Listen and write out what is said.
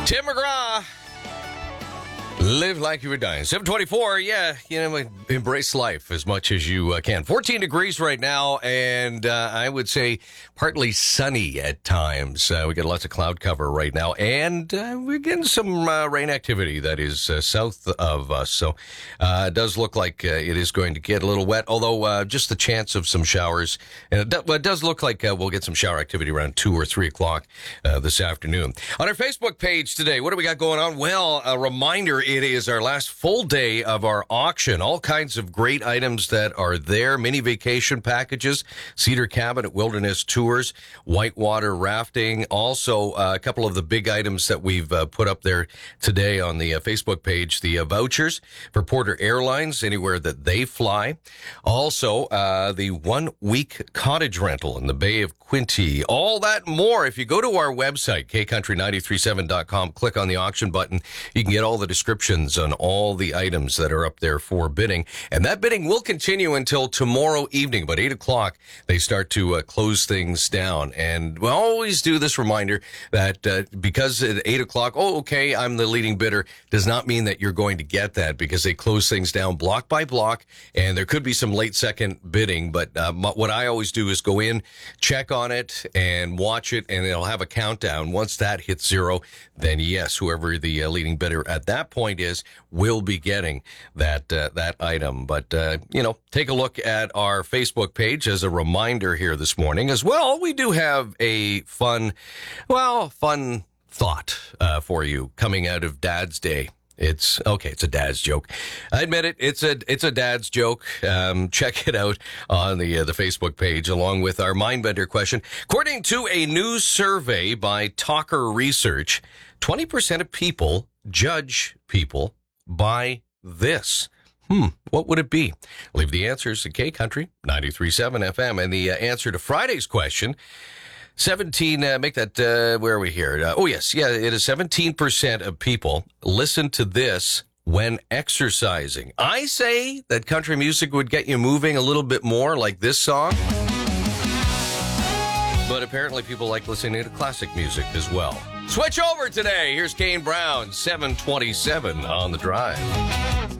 Tim McGraw. Live like you were dying. 724, yeah, embrace life as much as you can. 14 degrees right now, and I would say partly sunny at times. We got lots of cloud cover right now, and we're getting some rain activity that is south of us. So it does look like it is going to get a little wet, although just the chance of some showers. And it does look like we'll get some shower activity around 2 or 3 o'clock this afternoon. On our Facebook page today, what do we got going on? Well, a reminder, it is our last full day of our auction. All kinds of great items that are there. Mini vacation packages, Cedar Cabin Wilderness Tours, whitewater rafting. Also, a couple of the big items that we've put up there today on the Facebook page. The vouchers for Porter Airlines, anywhere that they fly. Also, the 1 week cottage rental in the Bay of Quinte. All that and more. If you go to our website, kcountry937.com, click on the auction button, you can get all the descriptions on all the items that are up there for bidding. And that bidding will continue until tomorrow evening. About 8 o'clock, they start to close things down. And we always do this reminder that because at 8 o'clock, I'm the leading bidder, does not mean that you're going to get that, because they close things down block by block, and there could be some late second bidding. But what I always do is go in, check on it, and watch it, and it'll have a countdown. Once that hits 0, then yes, whoever the leading bidder at that point is will be getting that item. But take a look at our Facebook page as a reminder here this morning as well. We do have a fun thought for you coming out of Dad's Day. It's a dad's joke. I admit it. It's a dad's joke. Check it out on the Facebook page, along with our Mindbender question. According to a new survey by Talker Research, 20% of people judge people by this. What would it be? Leave the answers at K Country 93.7 FM. And the answer to Friday's question, 17, make that, where are we here? It is 17% of people listen to this when exercising. I say that country music would get you moving a little bit more, like this song. But apparently people like listening to classic music as well. Switch over today. Here's Kane Brown, 727 on the drive.